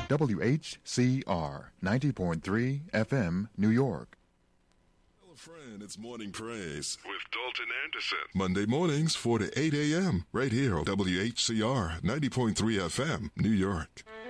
WHCR 90.3 FM, New York. Hello, friend. It's Morning Praise with Dalton Anderson. Monday mornings, 4 to 8 a.m. right here on WHCR 90.3 FM, New York.